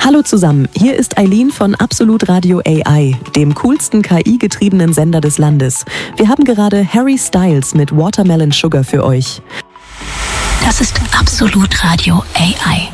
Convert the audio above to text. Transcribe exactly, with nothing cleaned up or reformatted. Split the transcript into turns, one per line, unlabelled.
Hallo zusammen, hier ist Eileen von Absolut Radio A I, dem coolsten K I-getriebenen Sender des Landes. Wir haben gerade Harry Styles mit Watermelon Sugar für euch.
Das ist Absolut Radio A I.